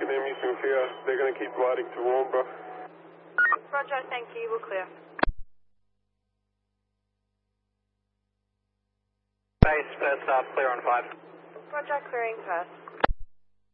Pakenham, Eastern clear. They're going to keep riding to Warnborough. Roger, thank you. We'll clear. Base, first off, clear on 5. Roger, clearing first.